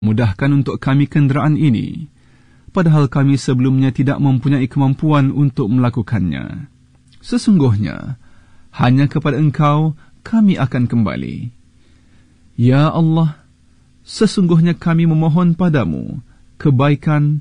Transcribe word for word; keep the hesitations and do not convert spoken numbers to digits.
Mudahkan untuk kami kenderaan ini, padahal kami sebelumnya tidak mempunyai kemampuan untuk melakukannya. Sesungguhnya, hanya kepada Engkau kami akan kembali. Ya Allah, sesungguhnya kami memohon padamu kebaikan